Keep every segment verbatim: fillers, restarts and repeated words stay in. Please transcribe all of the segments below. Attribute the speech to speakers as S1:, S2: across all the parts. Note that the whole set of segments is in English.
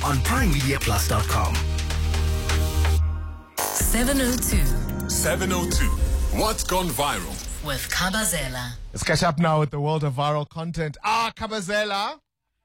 S1: on prime media plus dot com.
S2: seven oh two.
S3: seven oh two. What's gone viral?
S2: With Kabazela.
S4: Let's catch up now with the world of viral content. Ah, Kabazela.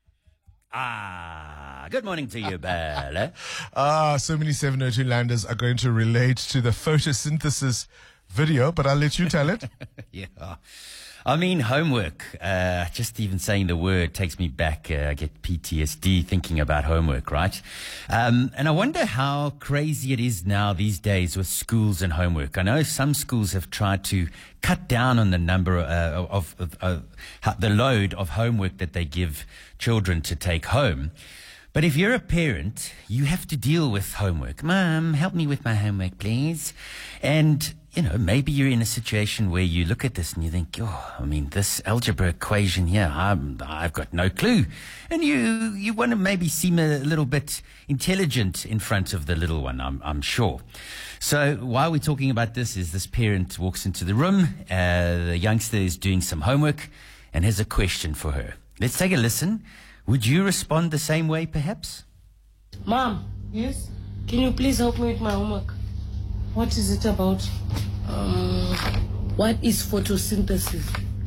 S5: Ah, good morning to you, Bella.
S4: Ah, so many seven oh two landers are going to relate to the photosynthesis video, but I'll let you tell it.
S5: Yeah. I mean, homework. Uh, just even saying the word takes me back. Uh, I get P T S D thinking about homework, right? Um, and I wonder how crazy it is now these days with schools and homework. I know some schools have tried to cut down on the number uh, of, of, of uh, the load of homework that they give children to take home. But if you're a parent, you have to deal with homework. Mom, help me with my homework, please. And you know, maybe you're in a situation where you look at this and you think, oh, I mean, this algebra equation here, I'm, I've got no clue. And you, you want to maybe seem a little bit intelligent in front of the little one, I'm, I'm sure. So while we're talking about this, is this parent walks into the room, uh, the youngster is doing some homework and has a question for her. Let's take a listen. Would you respond the same way, perhaps?
S6: Mom, yes? Can you please help me with my homework? What is it about? Um, what is photosynthesis?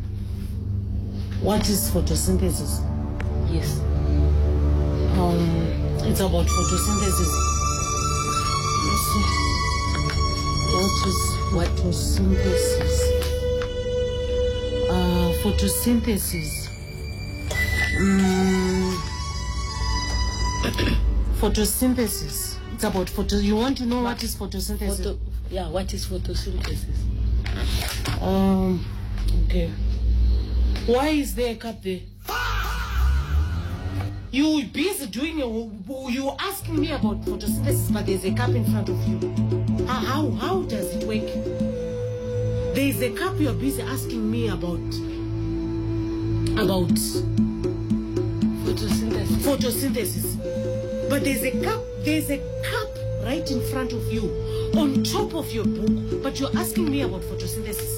S6: What is photosynthesis? Yes. Um, it's about photosynthesis. Let's see. What is photosynthesis? Uh, photosynthesis. Um, photosynthesis. It's about photo. You want to know what is photosynthesis? Photo, yeah, what is photosynthesis? Um, okay. Why is there a cup there? You busy doing your. You asking me about photosynthesis, but there's a cup in front of you. How how, how does it work? There is a cup you're busy asking me about. About photosynthesis. Photosynthesis. But there's a cup. There's a cup right in front of you, on top of your book, but you're asking me about photosynthesis.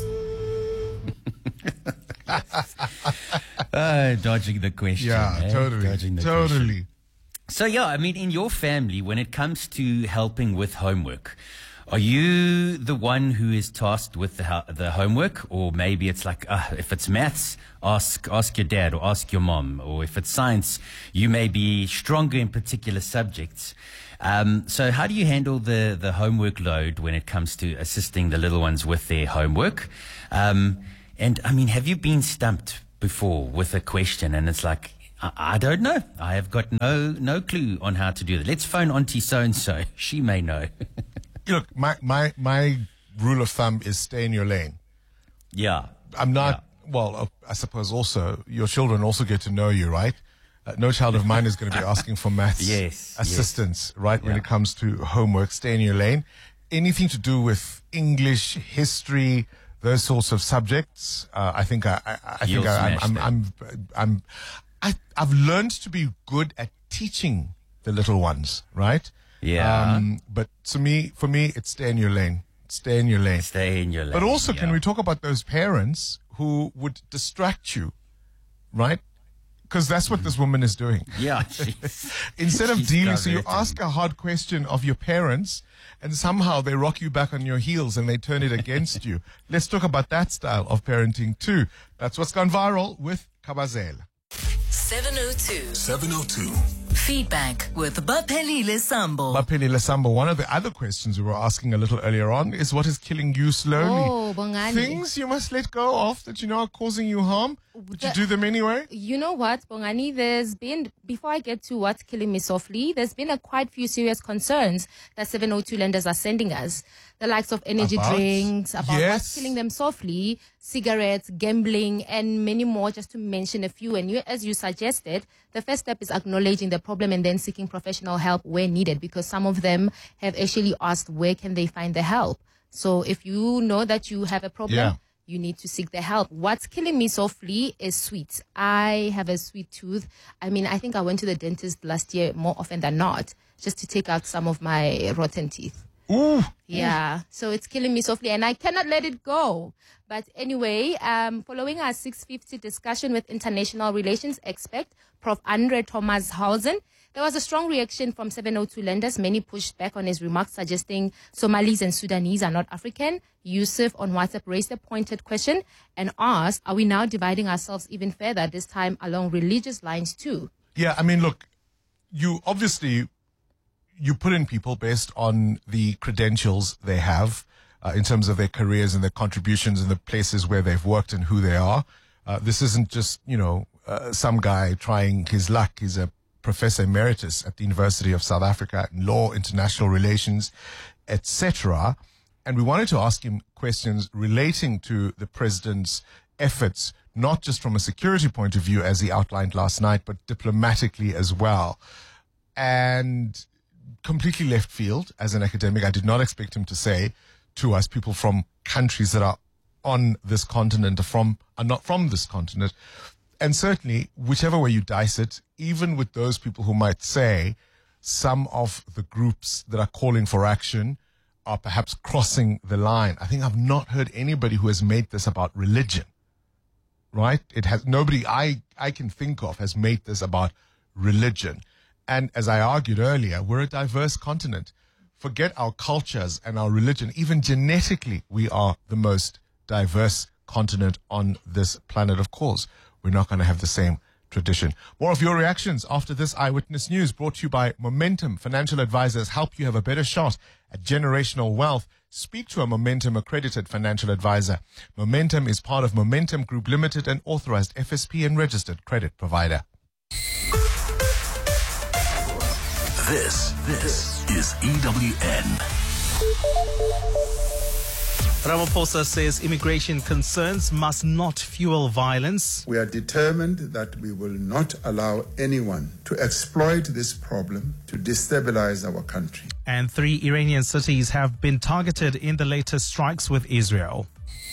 S5: uh, dodging the question.
S4: Yeah,
S5: eh?
S4: totally.
S5: Dodging the
S4: totally.
S5: Question. So, yeah, I mean, in your family, when it comes to helping with homework, are you the one who is tasked with the, the homework? Or maybe it's like, uh, if it's maths, ask ask your dad or ask your mom. Or if it's science, you may be stronger in particular subjects. Um, so how do you handle the, the homework load when it comes to assisting the little ones with their homework? Um, and, I mean, have you been stumped before with a question and it's like, I, I don't know. I have got no no clue on how to do that. Let's phone Auntie so-and-so. She may know.
S4: Look, my, my, my rule of thumb is stay in your lane.
S5: Yeah.
S4: I'm not, yeah. well, uh, I suppose also, your children also get to know you, right? Uh, no child of mine is going to be asking for maths
S5: yes,
S4: assistance,
S5: yes.
S4: right?
S5: Yeah.
S4: When it comes to homework, stay in your lane. Anything to do with English, history, those sorts of subjects, uh, I think I, I, I think I, I'm, I'm, I'm, I'm, I, I've learned to be good at teaching the little ones, right?
S5: Yeah.
S4: Um, but to me, for me, it's stay in your lane. Stay in your lane.
S5: Stay in your lane.
S4: But also,
S5: yeah.
S4: can we talk about those parents who would distract you, right? Because that's what this woman is doing.
S5: Yeah.
S4: Instead of
S5: she's
S4: dealing, so you
S5: diverting.
S4: ask a hard question of your parents, and somehow they rock you back on your heels and they turn it against you. Let's talk about that style of parenting too. That's what's gone viral with Kabazela.
S2: seven oh two.
S3: seven oh two.
S2: Feedback with Baphelile Sambo.
S4: Baphelile Sambo, one of the other questions we were asking a little earlier on is what is killing you slowly?
S7: Oh, Bongani.
S4: Things you must let go of that you know are causing you harm, but you
S7: The-
S4: do them anyway?
S7: You know what, Bongani, there's been, before I get to what's killing me softly, there's been a quite few serious concerns that seven oh two lenders are sending us. The likes of energy
S4: About?
S7: drinks, about
S4: Yes.
S7: what's killing them softly, cigarettes, gambling, and many more, just to mention a few. And you, as you suggested, the first step is acknowledging the problem and then seeking professional help where needed, because some of them have actually asked where can they find the help. So if you know that you have a problem,
S4: Yeah.
S7: you need to seek the help. What's killing me softly is sweets. I have a sweet tooth. I mean, I think I went to the dentist last year more often than not, just to take out some of my rotten teeth.
S4: Ooh.
S7: Yeah, so it's killing me softly and I cannot let it go. But anyway, um, following our six fifty discussion with international relations expert, Professor Andre Thomas Hausen, There was a strong reaction from seven oh two lenders. Many pushed back on his remarks, suggesting Somalis and Sudanese are not African. Yusuf on WhatsApp raised a pointed question and asked, are we now dividing ourselves even further, this time along religious lines too?
S4: Yeah, I mean, look, you obviously, you put in people based on the credentials they have uh, in terms of their careers and their contributions and the places where they've worked and who they are. Uh, this isn't just, you know, uh, some guy trying his luck. He's a professor emeritus at the University of South Africa in law, international relations, et cetera. And we wanted to ask him questions relating to the president's efforts, not just from a security point of view, as he outlined last night, but diplomatically as well. And completely left field, as an academic, I did not expect him to say to us, people from countries that are on this continent are from are not from this continent. And certainly, whichever way you dice it, even with those people who might say some of the groups that are calling for action are perhaps crossing the line, I think I've not heard anybody who has made this about religion, right? It has nobody I, I can think of has made this about religion. And as I argued earlier, we're a diverse continent. Forget our cultures and our religion. Even genetically, we are the most diverse continent on this planet. Of course, we're not going to have the same tradition. More of your reactions after this Eyewitness News, brought to you by Momentum Financial Advisors. Help you have a better shot at generational wealth. Speak to a Momentum accredited financial advisor. Momentum is part of Momentum Group Limited, an authorized F S P and registered credit provider.
S1: This, this is E W N.
S8: Ramaphosa says immigration concerns must not fuel violence.
S9: We are determined that we will not allow anyone to exploit this problem to destabilize our country.
S8: And three Iranian cities have been targeted in the latest strikes with Israel.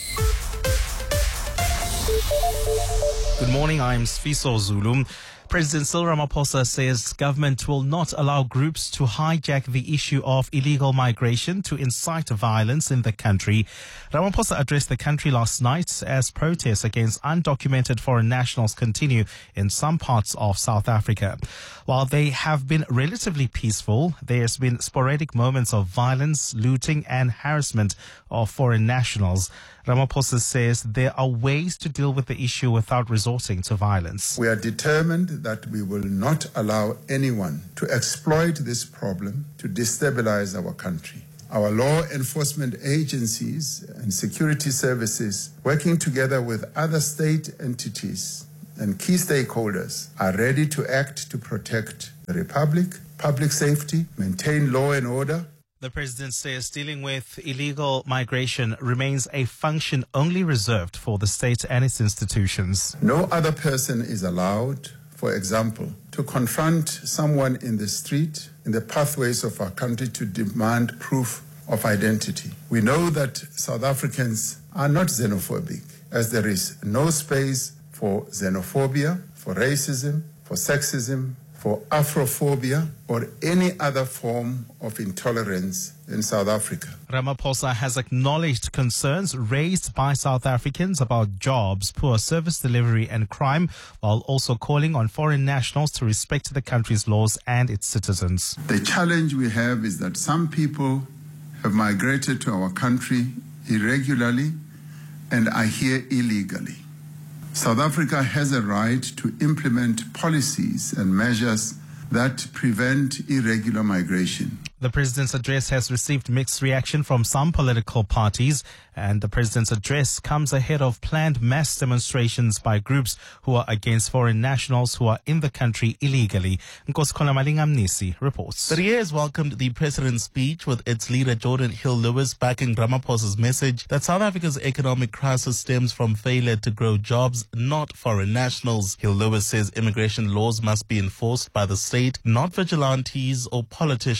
S8: Good morning, I'm Sfiso Zulu. President Cyril Ramaphosa says government will not allow groups to hijack the issue of illegal migration to incite violence in the country. Ramaphosa addressed the country last night as protests against undocumented foreign nationals continue in some parts of South Africa. While they have been relatively peaceful, there's been sporadic moments of violence, looting and harassment of foreign nationals. Ramaphosa says there are ways to deal with the issue without resorting to violence.
S9: We are determined that we will not allow anyone to exploit this problem to destabilize our country. Our law enforcement agencies and security services, working together with other state entities and key stakeholders, are ready to act to protect the Republic, public safety, maintain law and order.
S8: The president says dealing with illegal migration remains a function only reserved for the state and its institutions.
S9: No other person is allowed, for example, to confront someone in the street, in the pathways of our country, to demand proof of identity. We know that South Africans are not xenophobic, as there is no space for xenophobia, for racism, for sexism, for Afrophobia, or any other form of intolerance in South Africa.
S8: Ramaphosa has acknowledged concerns raised by South Africans about jobs, poor service delivery and crime, while also calling on foreign nationals to respect the country's laws and its citizens.
S9: The challenge we have is that some people have migrated to our country irregularly and are here illegally. South Africa has a right to implement policies and measures that prevent irregular migration.
S8: The president's address has received mixed reaction from some political parties, and the president's address comes ahead of planned mass demonstrations by groups who are against foreign nationals who are in the country illegally. Nkosikola Malingamnisi reports.
S10: The R I A has welcomed the president's speech, with its leader Jordan Hill-Lewis backing Ramaphosa's message that South Africa's economic crisis stems from failure to grow jobs, not foreign nationals. Hill-Lewis says immigration laws must be enforced by the state, not vigilantes or politicians chasing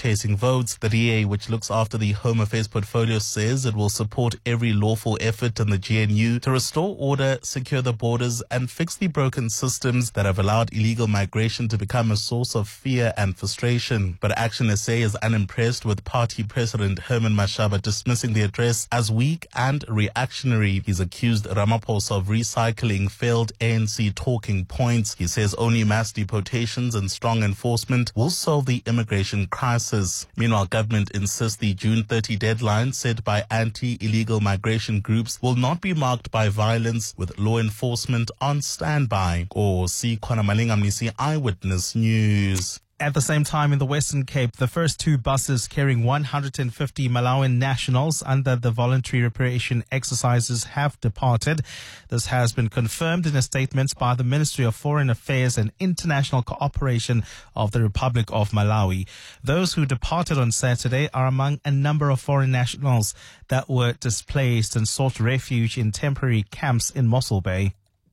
S10: chasing votes. The D A, which looks after the Home Affairs portfolio, says it will support every lawful effort in the G N U to restore order, secure the borders, and fix the broken systems that have allowed illegal migration to become a source of fear and frustration. But Action S A is unimpressed with party President Herman Mashaba dismissing the address as weak and reactionary. He's accused Ramaphosa of recycling failed A N C talking points. He says only mass deportations and strong enforcement will solve the immigration crisis. Meanwhile, government insists the June thirtieth deadline set by anti-illegal migration groups will not be marked by violence, with law enforcement on standby. Or see Kwana Malingamnisi, Eyewitness News.
S8: At the same time, in the Western Cape, the first two buses carrying one hundred fifty Malawian nationals under the voluntary repatriation exercises have departed. This has been confirmed in a statement by the Ministry of Foreign Affairs and International Cooperation of the Republic of Malawi. Those who departed on Saturday are among a number of foreign nationals that were displaced and sought refuge in temporary camps in Mossel Bay.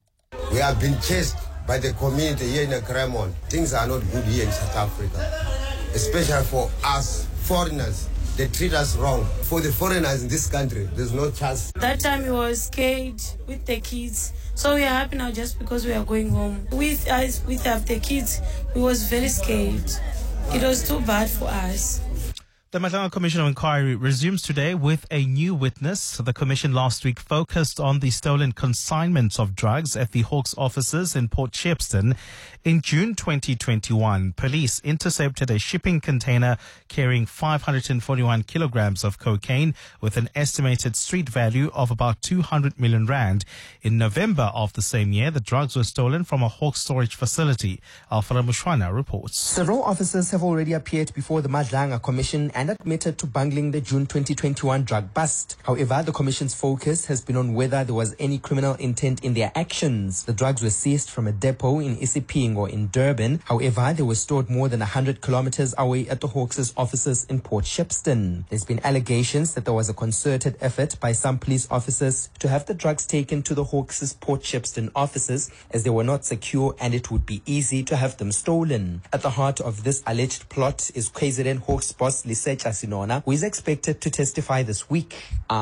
S11: We have been chased by the community here in the Cremon. Things are not good here in South Africa, especially for us foreigners. They treat us wrong. For the foreigners in this country, there's no chance.
S6: That time we were scared with the kids, so we are happy now just because we are going home. With us, with the kids, we was very scared. It was too bad for us.
S8: The Madlanga Commission of Inquiry resumes today with a new witness. The commission last week focused on the stolen consignment of drugs at the Hawks offices in Port Shepstone. In June twenty twenty-one, police intercepted a shipping container carrying five hundred forty-one kilograms of cocaine with an estimated street value of about two hundred million rand. In November of the same year, the drugs were stolen from a Hawks storage facility. Alfred Mushwana reports.
S12: Several officers have already appeared before the Madlanga Commission and admitted to bungling the June twenty twenty-one drug bust. However, the commission's focus has been on whether there was any criminal intent in their actions. The drugs were seized from a depot in Isipingo in Durban. However, they were stored more than one hundred kilometers away at the Hawks' offices in Port Shepstone. There's been allegations that there was a concerted effort by some police officers to have the drugs taken to the Hawks' Port Shepstone offices, as they were not secure and it would be easy to have them stolen. At the heart of this alleged plot is K Z N Hawks boss Lisecha Sinona, who is expected to testify this week.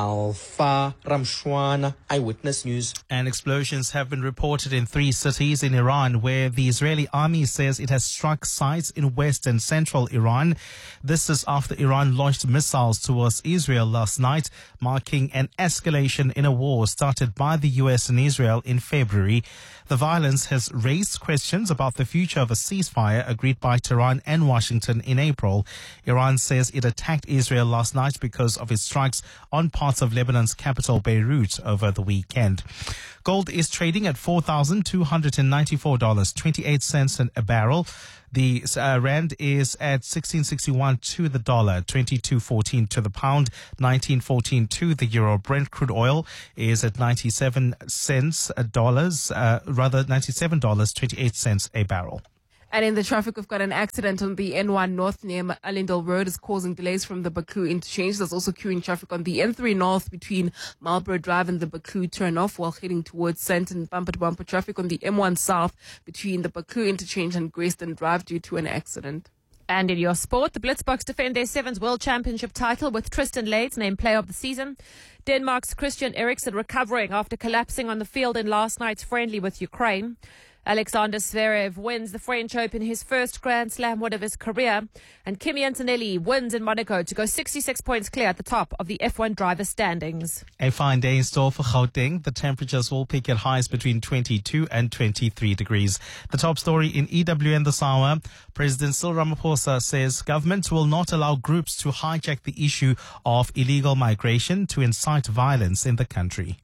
S12: Alpha Ramshwana, Eyewitness News.
S8: And explosions have been reported in three cities in Iran, where the Israeli army says it has struck sites in west and central Iran. This is after Iran launched missiles towards Israel last night, marking an escalation in a war started by the U S and Israel in February. The violence has raised questions about the future of a ceasefire agreed by Tehran and Washington in April. Iran says it attacked Israel last night because of its strikes on parts of Lebanon's capital Beirut over the weekend. Gold is trading at four thousand two hundred ninety-four dollars and twenty-eight cents a barrel. The uh, rand is at sixteen sixty-one to the dollar, twenty-two fourteen to the pound, nineteen fourteen to the euro. Brent crude oil is at ninety-seven cents a dollars, uh, rather ninety-seven dollars and twenty-eight cents a barrel.
S13: And in the traffic, we've got an accident on the N one North near Allendale Road. Is causing delays from the Baku interchange. There's also queuing traffic on the N three North between Marlborough Drive and the Baku turnoff while heading towards Sandton. Bumper-to-bumper traffic on the M one South between the Baku interchange and Grayston Drive due to an accident.
S14: And in your sport, the Blitzboks defend their seventh World Championship title with Tristan Leyds named Player of the Season. Denmark's Christian Eriksen recovering after collapsing on the field in last night's friendly with Ukraine. Alexander Zverev wins the French Open, his first Grand Slam win of his career. And Kimi Antonelli wins in Monaco to go sixty-six points clear at the top of the F one driver standings.
S8: A fine day in store for Gauteng. The temperatures will peak at highs between twenty-two and twenty-three degrees. The top story in E W N this hour. President Cyril Ramaphosa says government will not allow groups to hijack the issue of illegal migration to incite violence in the country.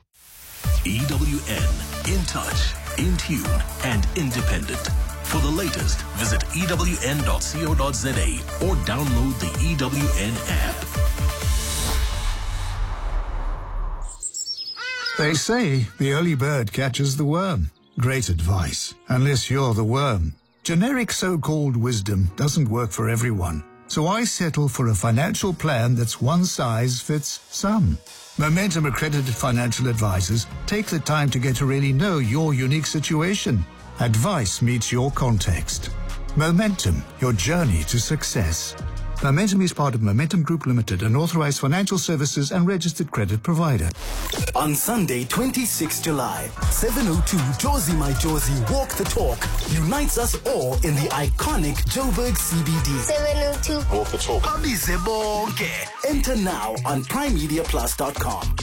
S1: E W N, in touch, in tune, and independent. For the latest, visit E W N dot co dot za or download the E W N app.
S15: They say the early bird catches the worm. Great advice, unless you're the worm. Generic so-called wisdom doesn't work for everyone. So I settle for a financial plan that's one size fits some. Momentum accredited financial advisors take the time to get to really know your unique situation. Advice meets your context. Momentum, your journey to success. Momentum is part of Momentum Group Limited, an authorized financial services and registered credit provider.
S16: On Sunday, twenty-sixth July, seven oh two Jozi My Jozi Walk the Talk unites us all in the iconic Joburg C B D.
S17: seven oh two
S16: Walk the Talk. Abize bonke. Enter now on prime media plus dot com.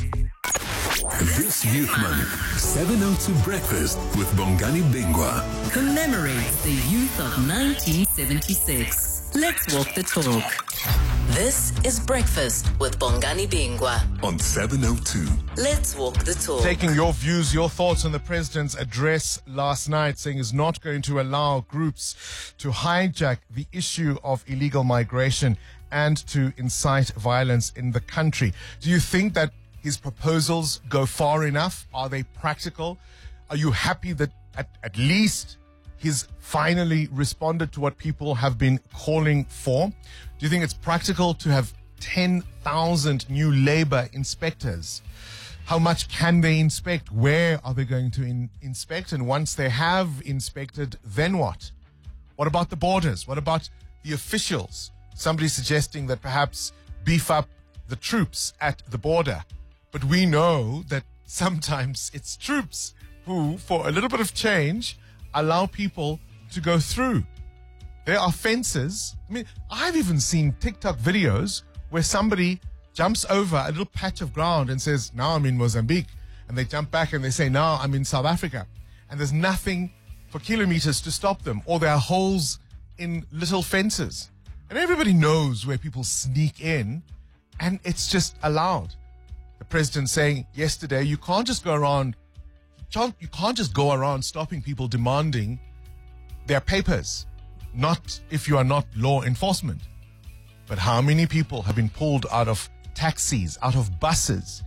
S3: This Youth Month, seven oh two Breakfast with Bongani Bingwa
S2: commemorates the youth of nineteen seventy-six. Let's walk the talk. This is Breakfast with Bongani Bingwa
S3: on seven oh two.
S2: Let's walk the talk.
S4: Taking your views, your thoughts on the president's address last night, saying he's not going to allow groups to hijack the issue of illegal migration and to incite violence in the country. Do you think that his proposals go far enough? Are they practical? Are you happy that at, at least he's finally responded to what people have been calling for? Do you think it's practical to have ten thousand new labor inspectors? How much can they inspect? Where are they going to in, inspect? And once they have inspected, then what? What about the borders? What about the officials? Somebody suggesting that perhaps beef up the troops at the border. But we know that sometimes it's troops who, for a little bit of change, allow people to go through. There are fences. I mean, I've even seen TikTok videos where somebody jumps over a little patch of ground and says, now I'm in Mozambique. And they jump back and they say, now I'm in South Africa. And there's nothing for kilometers to stop them. Or there are holes in little fences. And everybody knows where people sneak in, and it's just allowed. The president saying yesterday, you can't just go around You can't just go around stopping people demanding their papers, not if you are not law enforcement. But how many people have been pulled out of taxis, out of buses,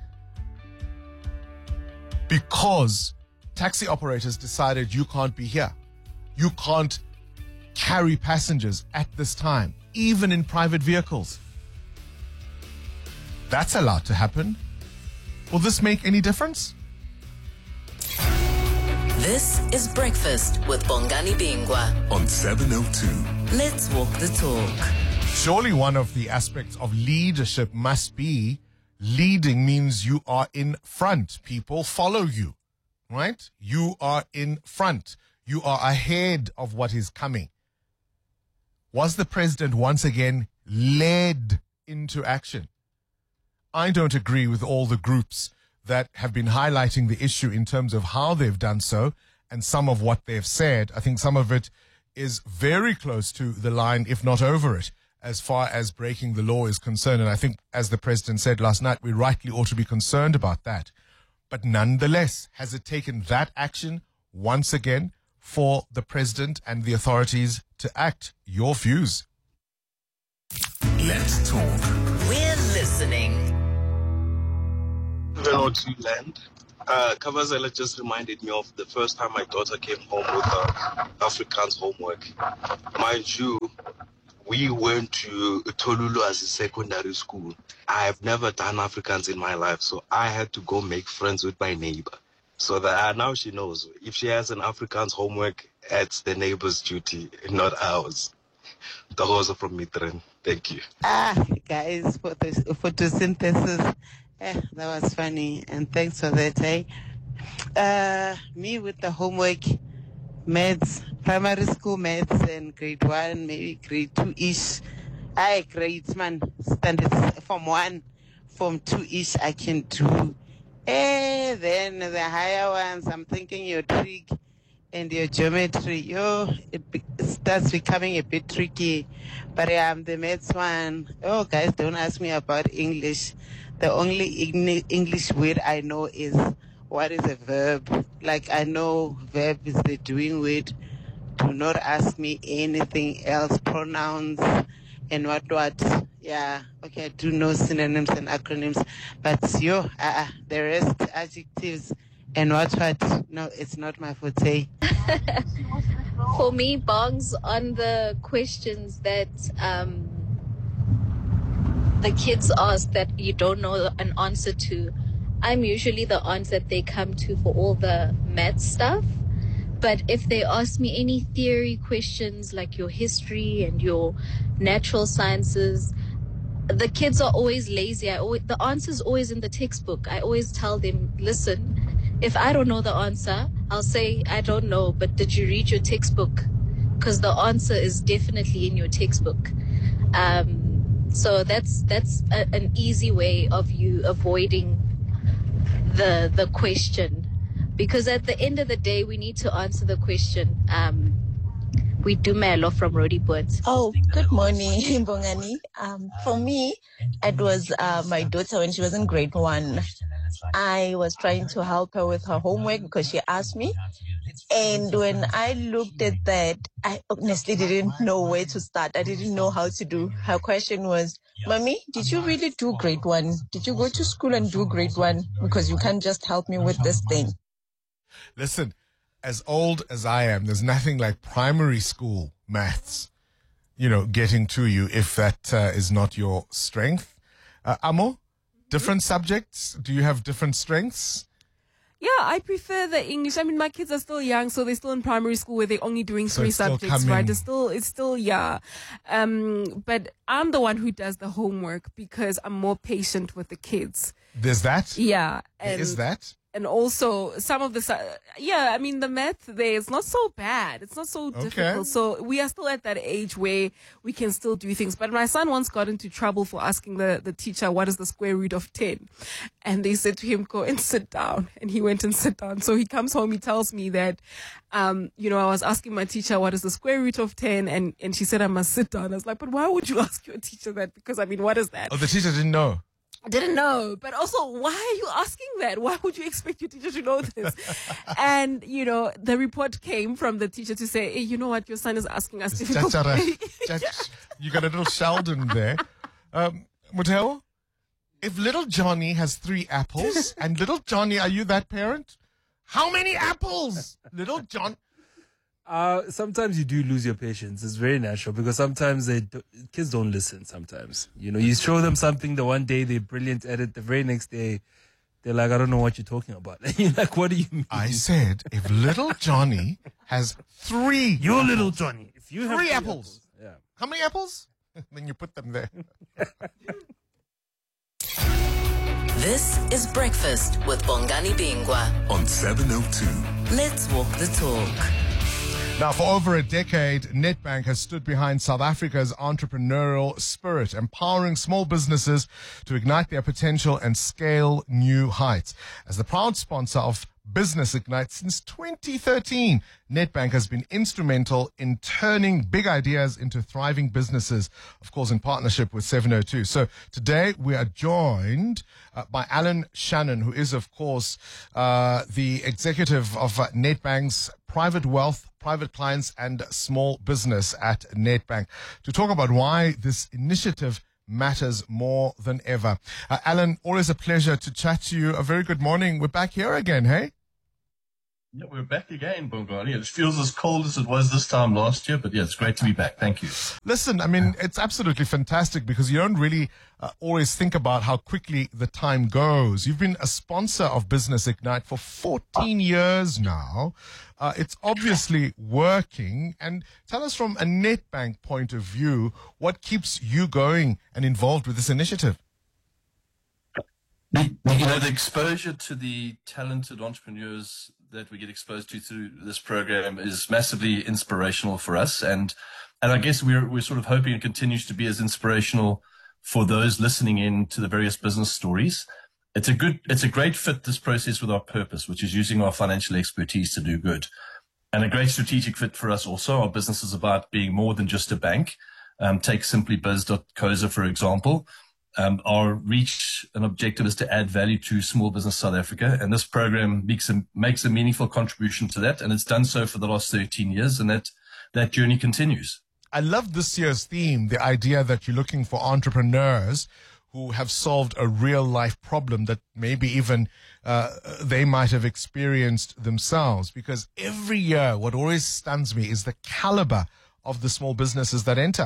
S4: because taxi operators decided you can't be here. You can't carry passengers at this time, even in private vehicles. That's allowed to happen. Will this make any difference?
S2: This is Breakfast with Bongani Bingwa
S3: on seven oh two.
S2: Let's walk the talk.
S4: Surely one of the aspects of leadership must be leading means you are in front. People follow you, right? You are in front. You are ahead of what is coming. Was the president once again led into action? I don't agree with all the groups that have been highlighting the issue in terms of how they've done so and some of what they've said. I think some of it is very close to the line, if not over it, as far as breaking the law is concerned. And I think, as the president said last night, we rightly ought to be concerned about that. But nonetheless, has it taken that action once again for the president and the authorities to act? Your views.
S3: Let's talk.
S2: We're listening.
S18: Hello to land. Uh, Kabazela just reminded me of the first time my daughter came home with uh, Afrikaans homework. Mind you, we went to Tolulu as a secondary school. I have never done Afrikaans in my life, so I had to go make friends with my neighbor. So that uh, now she knows if she has an Afrikaans homework, it's the neighbor's duty, not ours. The horse from Mitren. Thank you.
S19: Ah, guys, photos, photosynthesis. Eh, that was funny, and thanks for that, eh? Uh, me with the homework, maths, primary school maths, and grade one, maybe grade two-ish. I grades, man, standards, form one, form two-ish, I can do. Eh, then the higher ones, I'm thinking your trig and your geometry, yo, it be- starts becoming a bit tricky. But I'm um, the maths one. Oh, guys, don't ask me about English. The only English word I know is what is a verb. Like I know verb is the doing word. Do not ask me anything else. Pronouns and what what. Yeah, okay, I do know synonyms and acronyms. But yo, uh, the rest adjectives and what what. No, it's not my forte.
S20: For me, Bongs, on the questions that um, the kids ask that you don't know an answer to, I'm usually the aunt that they come to for all the math stuff. But if they ask me any theory questions like your history and your natural sciences, the kids are always lazy. I always, the answer is always in the textbook. I always tell them, listen, if I don't know the answer, I'll say, I don't know, but did you read your textbook? Because the answer is definitely in your textbook. Um, so that's that's a, an easy way of you avoiding the the question. Because at the end of the day, we need to answer the question. Um, we do Melo from Roodepoort.
S17: Oh, good morning, Bongani. Um, for me, it was uh, my daughter when she was in grade one. I was trying to help her with her homework because she asked me. And when I looked at that, I honestly didn't know where to start. I didn't know how to do. Her question was, Mommy, did you really do grade one? Did you go to school and do grade one? Because you can't just help me with this thing.
S4: Listen, as old as I am, there's nothing like primary school maths, you know, getting to you if that uh, is not your strength. Uh, Amo, different subjects? Do you have different strengths?
S13: Yeah, I prefer the English. I mean, my kids are still young, so they're still in primary school where they're only doing
S4: So
S13: three
S4: it's still
S13: subjects,
S4: coming-
S13: right? It's still, it's still, yeah. Um, but I'm the one who does the homework because I'm more patient with the kids.
S4: There's that?
S13: Yeah.
S4: There is that?
S13: And also some of the, su- yeah, I mean, the math there is not so bad. It's not so
S4: Okay.
S13: difficult. So we are still at that age where we can still do things. But my son once got into trouble for asking the, the teacher, what is the square root of ten? And they said to him, go and sit down. And he went and sat down. So he comes home, he tells me that, um, you know, I was asking my teacher, what is the square root of ten? And, and she said, I must sit down. I was like, but why would you ask your teacher that? Because, I mean, what is that?
S4: Oh, the teacher didn't know.
S13: I didn't know, but also, why are you asking that? Why would you expect your teacher to know this? And, you know, the report came from the teacher to say, hey, you know what, your son is asking us difficult.
S4: Chachara. Chach- You got a little Sheldon there. Um, Muteo, if little Johnny has three apples, and little Johnny, are you that parent? How many apples? Little John.
S21: Uh, sometimes you do lose your patience. It's very natural because sometimes they do, kids don't listen. Sometimes, you know, you show them something the one day they're brilliant at it. The very next day, they're like, I don't know what you're talking about. And you're like, what do you mean?
S4: I said, if little Johnny has three,
S21: Your
S4: apples,
S21: little Johnny, if you have
S4: three
S21: three
S4: apples.
S21: Yeah.
S4: How many apples? Then you put them there.
S2: This is Breakfast with Bongani Bingwa
S3: on seven oh two.
S2: Let's walk the talk.
S4: Now, for over a decade, Nedbank has stood behind South Africa's entrepreneurial spirit, empowering small businesses to ignite their potential and scale new heights. As the proud sponsor of Business Ignite since twenty thirteen, Nedbank has been instrumental in turning big ideas into thriving businesses, of course, in partnership with seven oh two. So today we are joined uh, by Alan Shannon, who is, of course, uh, the executive of uh, Nedbank's private wealth, private clients and small business at Nedbank, to talk about why this initiative matters more than ever. Uh, Alan, always a pleasure to chat to you. A very good morning. We're back here again, hey?
S22: Yeah, we're back again, Bongani. It feels as cold as it was this time last year, but yeah, it's great to be back. Thank you.
S4: Listen, I mean, it's absolutely fantastic because you don't really uh, always think about how quickly the time goes. You've been a sponsor of Business Ignite for fourteen years now. Uh, it's obviously working. And tell us from a Nedbank point of view, what keeps you going and involved with this initiative?
S22: You know, the exposure to the talented entrepreneurs that we get exposed to through this program is massively inspirational for us. And, and I guess we're, we're sort of hoping it continues to be as inspirational for those listening in to the various business stories. It's a good, it's a great fit, this process, with our purpose, which is using our financial expertise to do good. And a great strategic fit for us also. Our business is about being more than just a bank. Um, take simply biz dot co za, for example. Um, our reach and objective is to add value to small business South Africa, and this program makes a, makes a meaningful contribution to that, and it's done so for the last thirteen years, and that, that journey continues.
S4: I love this year's theme, the idea that you're looking for entrepreneurs who have solved a real life problem that maybe even uh, they might have experienced themselves, because every year what always stuns me is the caliber of the small businesses that enter.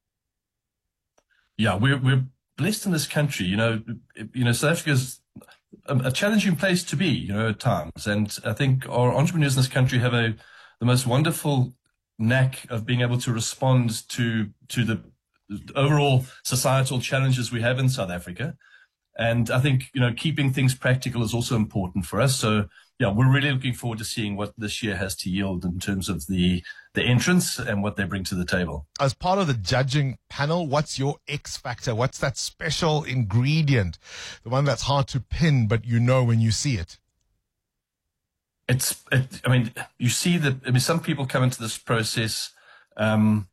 S22: Yeah, we're, we're blessed in this country. You know, you know, South Africa's a, a challenging place to be, you know, at times. And I think our entrepreneurs in this country have a the most wonderful knack of being able to respond to to the overall societal challenges we have in South Africa. And I think, you know, keeping things practical is also important for us. So, yeah, we're really looking forward to seeing what this year has to yield in terms of the the entrance and what they bring to the table.
S4: As part of the judging panel, what's your X factor? What's that special ingredient? The one that's hard to pin, but you know when you see it.
S22: It's, it, I mean, you see that, I mean, some people come into this process um,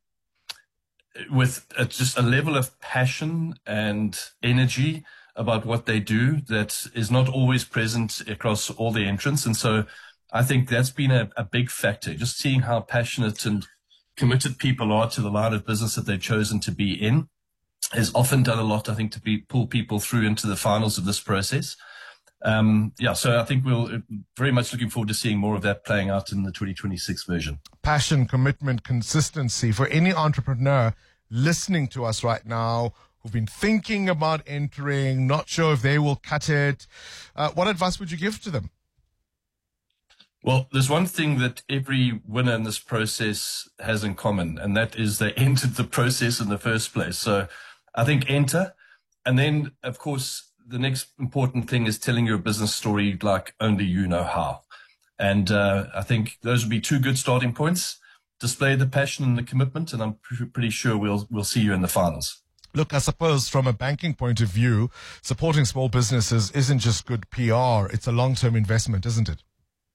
S22: with a, just a level of passion and energy about what they do that is not always present across all the entrants. And so I think that's been a, a big factor, just seeing how passionate and committed people are to the line of business that they've chosen to be in has often done a lot, I think, to be, pull people through into the finals of this process. Um, yeah, so I think we'll very much looking forward to seeing more of that playing out in the twenty twenty-six version.
S4: Passion, commitment, consistency for any entrepreneur listening to us right now who've been thinking about entering, not sure if they will cut it. Uh, what advice would you give to them?
S22: Well, there's one thing that every winner in this process has in common, and that is they entered the process in the first place. So I think enter. And then, of course, the next important thing is telling your business story like only you know how. And uh, I think those would be two good starting points. Display the passion and the commitment, and I'm pr- pretty sure we'll we'll see you in the finals.
S4: Look, I suppose from a banking point of view, supporting small businesses isn't just good P R. It's a long-term investment, isn't it?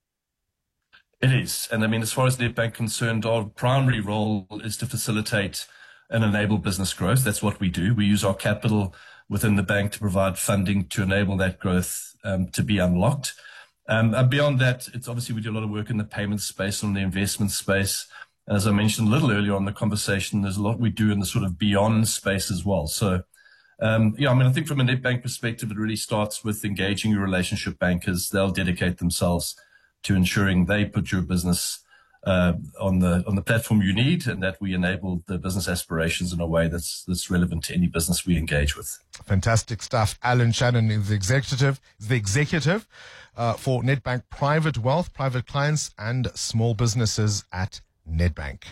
S22: It is. And I mean, as far as Nedbank is concerned, our primary role is to facilitate and enable business growth. That's what we do. We use our capital within the bank to provide funding to enable that growth um, to be unlocked. Um, and beyond that, it's obviously we do a lot of work in the payment space, on the investment space. As I mentioned a little earlier on in the conversation, there's a lot we do in the sort of beyond space as well. So, um, yeah, I mean, I think from a Nedbank perspective, it really starts with engaging your relationship bankers. They'll dedicate themselves to ensuring they put your business uh, on the on the platform you need, and that we enable the business aspirations in a way that's that's relevant to any business we engage with.
S4: Fantastic stuff. Alan Shannon is the executive, is the executive uh, for Nedbank Private Wealth, Private Clients and Small Businesses at Nedbank.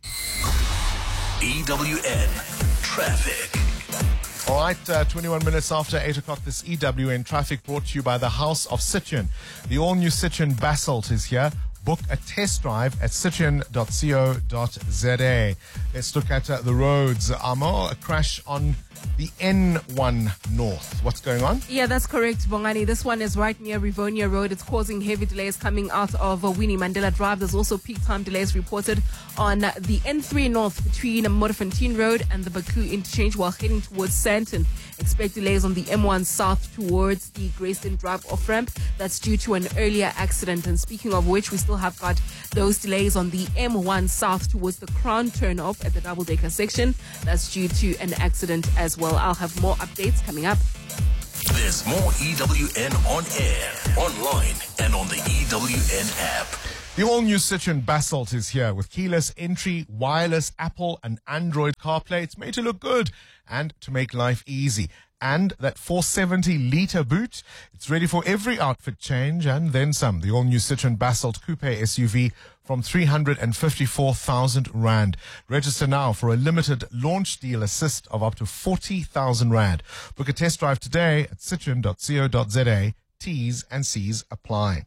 S1: E W N Traffic.
S4: All right, uh, twenty-one minutes after eight o'clock, this E W N Traffic brought to you by the House of Citroen. The all-new Citroen Basalt is here. Book a test drive at citroen dot co dot za. Let's look at uh, the roads. Amo, a crash on the N one North. What's going on?
S13: Yeah, that's correct, Bongani. This one is right near Rivonia Road. It's causing heavy delays coming out of uh, Winnie Mandela Drive. There's also peak time delays reported on uh, the N three North between uh, Modderfontein Road and the Baku interchange while heading towards Sandton. Expect delays on the M one South towards the Grayston Drive off-ramp. That's due to an earlier accident. And speaking of which, we still have got those delays on the M one South towards the Crown turn-off at the double-decker section. That's due to an accident as well. I'll have more updates coming up.
S1: There's more E W N on air, online, and on the E W N app.
S4: The all-new Citroen Basalt is here with keyless entry, wireless Apple and Android CarPlay. It's made to look good and to make life easy. And that four hundred seventy litre boot, it's ready for every outfit change and then some. The all-new Citroen Basalt Coupe S U V from three hundred fifty-four thousand rand. Register now for a limited launch deal assist of up to forty thousand rand. Book a test drive today at citroen dot co dot za. T's and C's apply.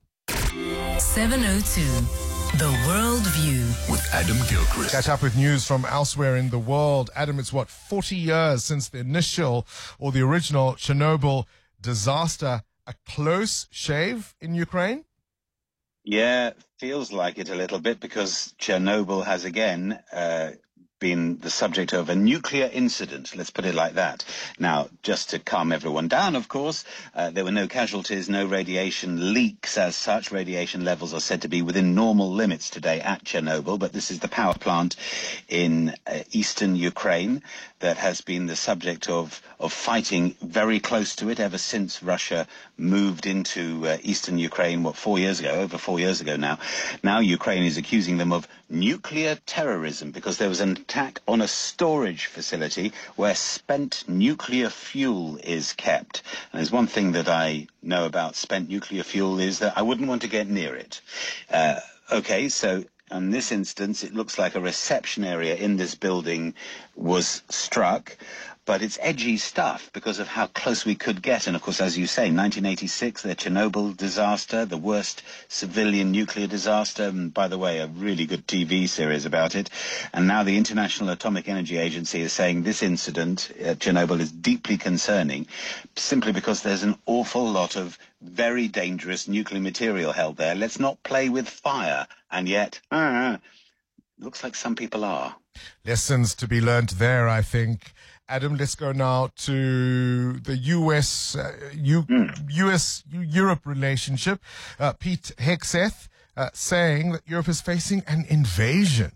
S2: seven oh two, The World View
S3: with Adam Gilchrist.
S4: Catch up with news from elsewhere in the world. Adam, it's what, forty years since the initial or the original Chernobyl disaster. A close shave in Ukraine?
S5: Yeah, feels like it a little bit because Chernobyl has again uh, been the subject of a nuclear incident, let's put it like that. Now, just to calm everyone down, of course, uh, there were no casualties, no radiation leaks as such. Radiation levels are said to be within normal limits today at Chernobyl, but this is the power plant in uh, eastern Ukraine that has been the subject of, of fighting very close to it ever since Russia moved into uh, eastern Ukraine, what, four years ago, over four years ago now. Now Ukraine is accusing them of nuclear terrorism because there was an attack on a storage facility where spent nuclear fuel is kept. And there's one thing that I know about spent nuclear fuel is that I wouldn't want to get near it. Uh, okay, so in this instance, it looks like a reception area in this building was struck. But it's edgy stuff because of how close we could get. And, of course, as you say, nineteen eighty-six, the Chernobyl disaster, the worst civilian nuclear disaster. And, by the way, a really good T V series about it. And now the International Atomic Energy Agency is saying this incident at Chernobyl is deeply concerning simply because there's an awful lot of very dangerous nuclear material held there. Let's not play with fire. And yet, uh, looks like some people are.
S4: Lessons to be learned there, I think. Adam, let's go now to the U S uh, U, mm. U S Europe relationship. Uh, Pete Hegseth uh, saying that Europe is facing an invasion.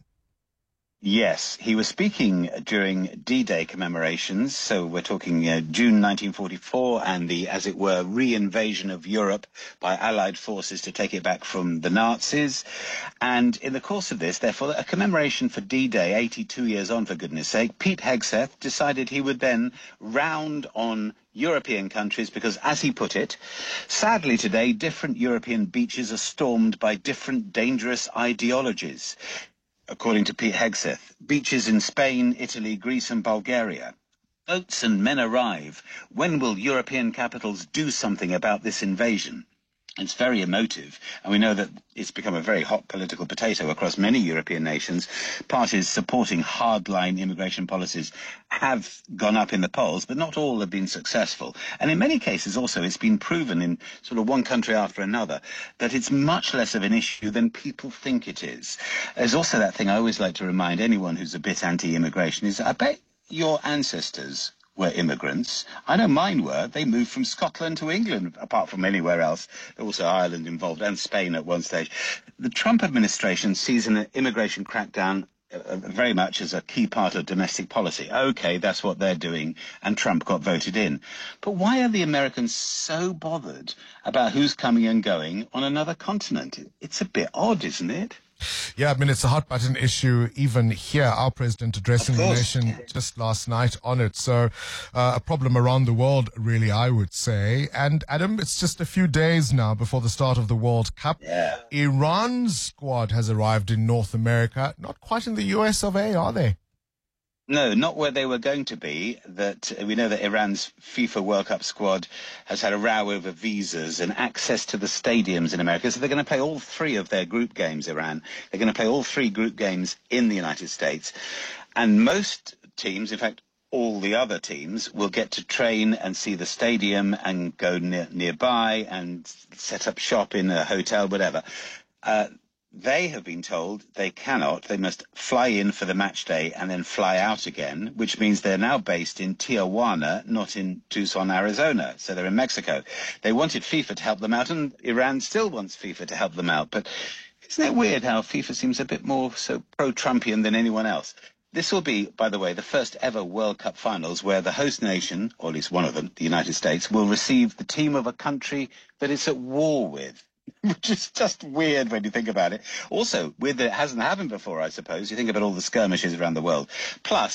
S5: Yes, he was speaking during D-Day commemorations, so we're talking uh, June nineteen forty-four and the, as it were, re-invasion of Europe by Allied forces to take it back from the Nazis. And in the course of this, therefore, a commemoration for D-Day, eighty-two years on, for goodness sake, Pete Hegseth decided he would then round on European countries because, as he put it, sadly today, different European beaches are stormed by different dangerous ideologies. According to Pete Hegseth, beaches in Spain, Italy, Greece and Bulgaria. Boats and men arrive. When will European capitals do something about this invasion? It's very emotive, and we know that it's become a very hot political potato across many European nations. Parties supporting hardline immigration policies have gone up in the polls, but not all have been successful. And in many cases also it's been proven in sort of one country after another that it's much less of an issue than people think it is. There's also that thing I always like to remind anyone who's a bit anti-immigration is I bet your ancestors were immigrants. I know mine were. They moved from Scotland to England, apart from anywhere else. Also Ireland involved, and Spain at one stage. The Trump administration sees an immigration crackdown uh, very much as a key part of domestic policy. Okay, that's what they're doing, and Trump got voted in. But why are the Americans so bothered about who's coming and going on another continent? It's a bit odd, isn't it?
S4: Yeah, I mean, it's a hot button issue even here. Our president addressing the nation just last night on it. So uh, a problem around the world, really, I would say. And Adam, it's just a few days now before the start of the World Cup.
S5: Yeah.
S4: Iran's squad has arrived in North America. Not quite in the U S of A, are they?
S5: No, not where they were going to be. That uh, we know that Iran's FIFA World Cup squad has had a row over visas and access to the stadiums in America. So they're going to play all three of their group games, Iran. They're going to play all three group games in the United States. And most teams, in fact, all the other teams, will get to train and see the stadium and go near, nearby and set up shop in a hotel, whatever. Uh, They have been told they cannot. They must fly in for the match day and then fly out again, which means they're now based in Tijuana, not in Tucson, Arizona. So they're in Mexico. They wanted FIFA to help them out, and Iran still wants FIFA to help them out. But isn't it weird how FIFA seems a bit more so pro-Trumpian than anyone else? This will be, by the way, the first ever World Cup finals where the host nation, or at least one of them, the United States, will receive the team of a country that it's at war with. Which is just weird when you think about it. Also, weird that it hasn't happened before, I suppose. You think about all the skirmishes around the world. Plus,